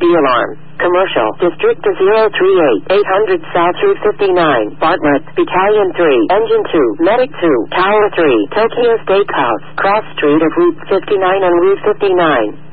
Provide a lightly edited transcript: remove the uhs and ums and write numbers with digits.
B-Alarm. Commercial. District 038. 800 South Route 59. Bartlett. Battalion 3. Engine 2. Medic 2. Tower 3. Tokyo Steakhouse. Cross Street of Route 59 and Route 59.